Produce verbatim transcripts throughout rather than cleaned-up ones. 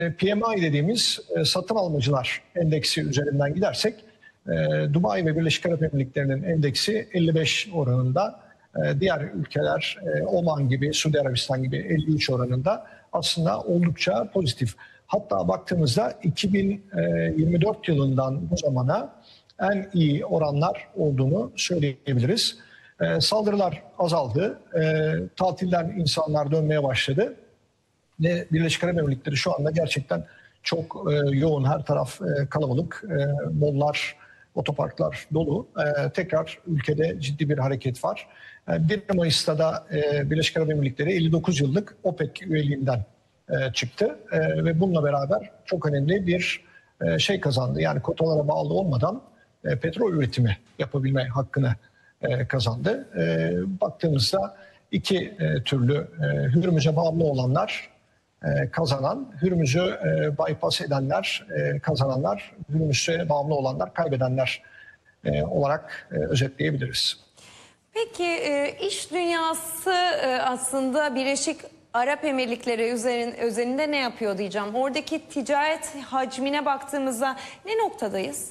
P M I dediğimiz e, satın almacılar endeksi üzerinden gidersek e, Dubai ve Birleşik Arap Emirlikleri'nin endeksi elli beş oranında, e, diğer ülkeler e, Oman gibi, Suudi Arabistan gibi elli üç oranında, aslında oldukça pozitif. Hatta baktığımızda iki bin yirmi dört yılından bu zamana en iyi oranlar olduğunu söyleyebiliriz. E, saldırılar azaldı, e, tatilden insanlar dönmeye başladı. Ve Birleşik Arap Emirlikleri şu anda gerçekten çok e, yoğun, her taraf e, kalabalık, e, mollar, otoparklar dolu. E, tekrar ülkede ciddi bir hareket var. E, bir Mayıs'ta da e, Birleşik Arap Emirlikleri elli dokuz yıllık OPEC üyeliğinden e, çıktı e, ve bununla beraber çok önemli bir e, şey kazandı. Yani kotalara bağlı olmadan e, petrol üretimi yapabilme hakkını e, kazandı. E, baktığımızda iki e, türlü e, Hürmüz'e bağımlı olanlar kazanan, Hürmüz'ü e, bypass edenler e, kazananlar, Hürmüz'e bağımlı olanlar kaybedenler e, olarak e, özetleyebiliriz. Peki e, iş dünyası e, aslında Birleşik Arap Emirlikleri üzerin, özelinde ne yapıyor diyeceğim. Oradaki ticaret hacmine baktığımızda ne noktadayız?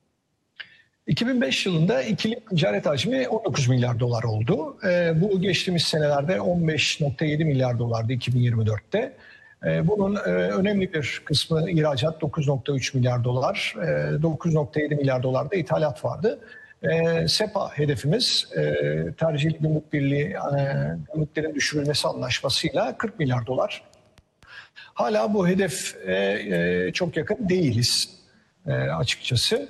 iki bin beş yılında ikili ticaret hacmi on dokuz milyar dolar oldu. E, bu geçtiğimiz senelerde on beş nokta yedi milyar dolardı iki bin yirmi dörtte. Bunun önemli bir kısmı ihracat, dokuz nokta üç milyar dolar, dokuz nokta yedi milyar dolar da ithalat vardı. SEPA hedefimiz, tercihli gümrük birliği, gümrüklerin düşürülmesi anlaşmasıyla kırk milyar dolar. Hala bu hedefe çok yakın değiliz açıkçası.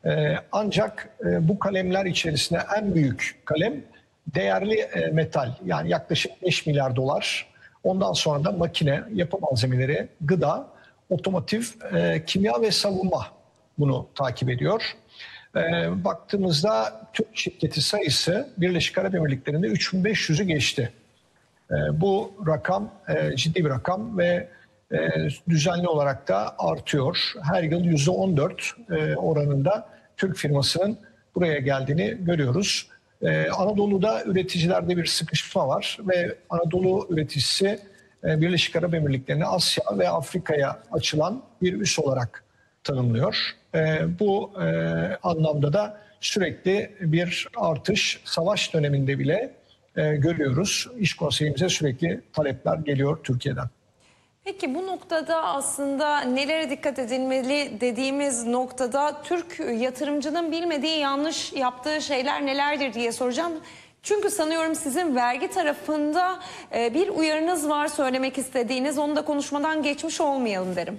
Ancak bu kalemler içerisinde en büyük kalem değerli metal, yani yaklaşık beş milyar dolar. Ondan sonra da makine, yapı malzemeleri, gıda, otomotiv, e, kimya ve savunma bunu takip ediyor. E, baktığımızda Türk şirketi sayısı Birleşik Arap Emirlikleri'nde üç bin beş yüzü geçti. E, bu rakam e, ciddi bir rakam ve e, düzenli olarak da artıyor. Her yıl yüzde on dört e, oranında Türk firmasının buraya geldiğini görüyoruz. Ee, Anadolu'da üreticilerde bir sıkışma var ve Anadolu üreticisi e, Birleşik Arap Emirlikleri'ne Asya ve Afrika'ya açılan bir üs olarak tanımlıyor. E, bu e, anlamda da sürekli bir artış, savaş döneminde bile e, görüyoruz. İş konseyimize sürekli talepler geliyor Türkiye'den. Peki bu noktada aslında nelere dikkat edilmeli dediğimiz noktada Türk yatırımcının bilmediği, yanlış yaptığı şeyler nelerdir diye soracağım. Çünkü sanıyorum sizin vergi tarafında bir uyarınız var, söylemek istediğiniz. Onu da konuşmadan geçmiş olmayalım derim.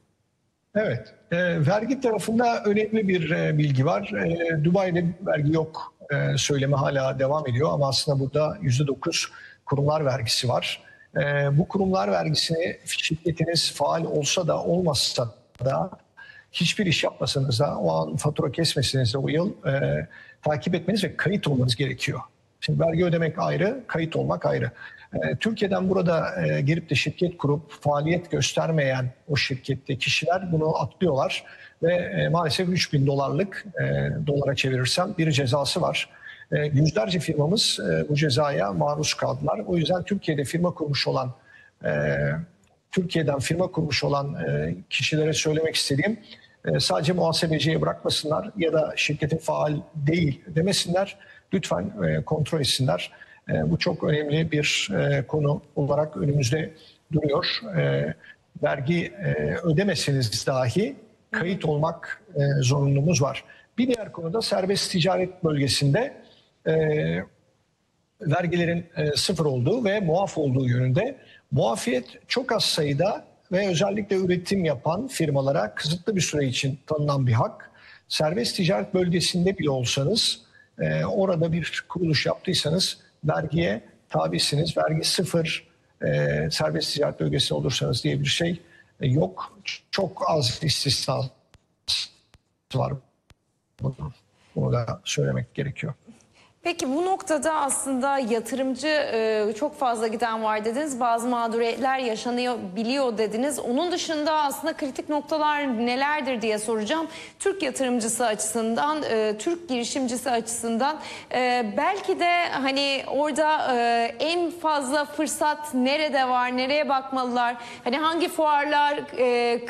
Evet, e, vergi tarafında önemli bir e, bilgi var. E, Dubai'de vergi yok e, söylemi hala devam ediyor ama aslında burada yüzde dokuz kurumlar vergisi var. E, bu kurumlar vergisini şirketiniz faal olsa da olmasa da, hiçbir iş yapmasanız da, o an fatura kesmeseniz de o yıl e, takip etmeniz ve kayıt olmanız gerekiyor. Şimdi vergi ödemek ayrı, kayıt olmak ayrı. E, Türkiye'den burada e, gelip de şirket kurup faaliyet göstermeyen o şirkette kişiler bunu atlıyorlar ve e, maalesef üç bin dolarlık, e, dolara çevirirsem, bir cezası var. E, yüzlerce firmamız e, bu cezaya maruz kaldılar. O yüzden Türkiye'de firma kurmuş olan, e, Türkiye'den firma kurmuş olan e, kişilere söylemek istediğim, e, sadece muhasebeciye bırakmasınlar ya da şirketin faal değil demesinler. Lütfen e, kontrol etsinler. E, bu çok önemli bir e, konu olarak önümüzde duruyor. E, vergi e, ödemeseniz dahi kayıt olmak e, zorunluluğumuz var. Bir diğer konuda serbest ticaret bölgesinde e, vergilerin e, sıfır olduğu ve muaf olduğu yönünde. Muafiyet çok az sayıda ve özellikle üretim yapan firmalara kısıtlı bir süre için tanınan bir hak. Serbest ticaret bölgesinde bile olsanız, e, orada bir kuruluş yaptıysanız vergiye tabisiniz. Vergi sıfır, e, serbest ticaret bölgesi olursanız diye bir şey e, yok. Çok az istisna var. Bunu, bunu da söylemek gerekiyor. Peki bu noktada aslında yatırımcı e, çok fazla giden var dediniz. Bazı mağduriyetler yaşanıyor, biliyor dediniz. Onun dışında aslında kritik noktalar nelerdir diye soracağım. Türk yatırımcısı açısından, e, Türk girişimcisi açısından e, belki de hani orada e, en fazla fırsat nerede var, nereye bakmalılar? Hani hangi fuarlar... E,